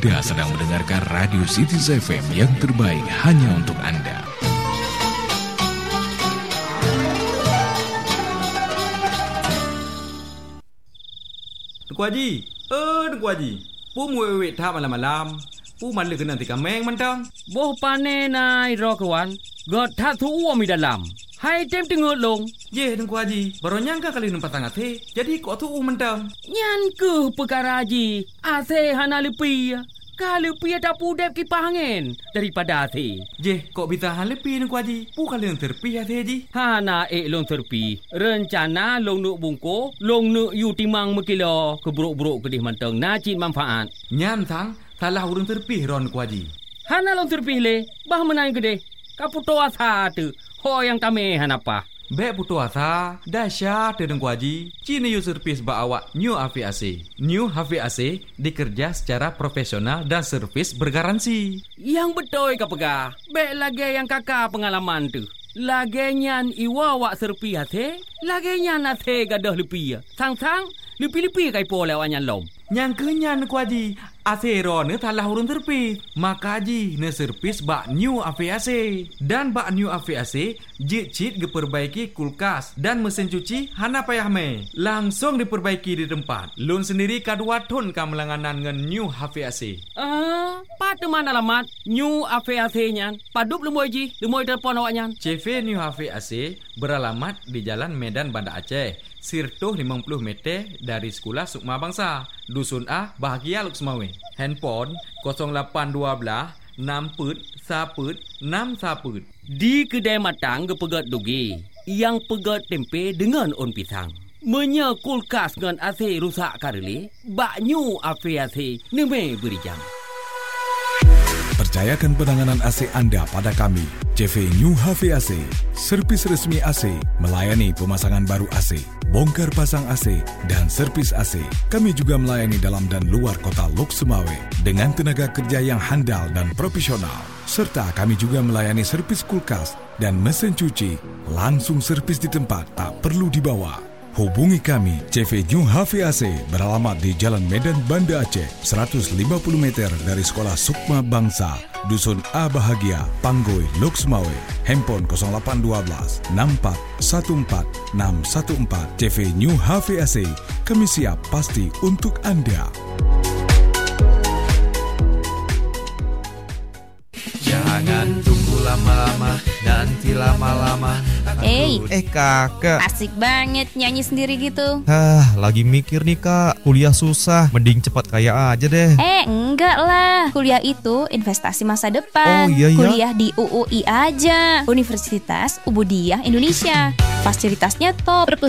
Anda sedang mendengarkan Radio City FM yang terbaik hanya untuk Anda. Tengku Haji, Tengku Haji. Pu muwe tha malam-malam. Pu malu kena tika meng mentang. Boh pane nai ro kawan. God tha thu mi dalam. Hai tem tengok long. Ye Tengku Haji, baru nyangka kali numpat tangat he. Jadi kok thu mentang. Nyan ke perkara Haji. Ase hana lepi. Kalau pi ada pudep kipas angin daripada ase. Je, kok bisa han lepi Tengku Haji? Pu kali yang terpi ase Haji. Hana long terpi. Rencana long nuk bungko, long nuk yu timang mekilo keburuk-buruk kedih manteng najin manfaat. Nyan sang salah urang terpi ron Tengku Haji. Hana long terpi le, bah menang gede. Kaputo asa tu. Ho yang kami hanapa. Bek putu asa, dahsyat Tengku Haji. Cina yu servis ba awak New HVAC. New HVAC dikerja secara profesional dan servis bergaransi. Yang betul ka pegah. Bek lagi yang kakak pengalaman tu. Lagi nyan iwa wak serpi hati. Lagi nyan hati gadah lepi. Sang-sang lepi-lepi kai po lewat nyan lom. Yang kenyan Tengku Haji. Asero ne salah urun terpis. Maka Haji ne servis bak New HVAC. Dan bak New HVAC jit-jit diperbaiki kulkas dan mesin cuci hana payah me. Langsung diperbaiki di tempat. Lun sendiri kadua ton kamelanganan ngan New HVAC. Pada mana alamat New HVAC nyan? Padup lemoy Ji, lemoy telefon awak nyan. CV New HVAC beralamat di Jalan Medan Banda Aceh. Sirtuh 50 meter dari Sekolah Sukma Bangsa. Dusun A, Bahagia Luk Semawe. Handphone 0812 6 put 1 put 6 1 Di kedai matang ke pegat dugi. Yang pegat tempe dengan on pisang. Menya kulkas dengan AC rusak kareli. Bak New HVAC neme beri jam. Percayakan penanganan AC Anda pada kami, CV New HVAC, servis resmi AC, melayani pemasangan baru AC, bongkar pasang AC, dan servis AC. Kami juga melayani dalam dan luar kota Lok Semawe dengan tenaga kerja yang handal dan profesional. Serta kami juga melayani servis kulkas dan mesin cuci. Langsung servis di tempat, tak perlu dibawa. Hubungi kami, CV New HVAC beralamat di Jalan Medan Banda Aceh, 150 meter dari Sekolah Sukma Bangsa, Dusun A Bahagia, Panggoi, Lok Semawe. Handphone 0812 64 14 614. CV New HVAC, kami siap pasti untuk Anda. Jangan tunggu lama-lama, nanti lama-lama. Kakak, asik banget nyanyi sendiri gitu. Lagi mikir nih kak, kuliah susah, mending cepat kaya aja deh. Enggak lah, kuliah itu investasi masa depan. Oh iya ya. Kuliah di UUI aja, Universitas Ubudiyah Indonesia. Fasilitasnya top.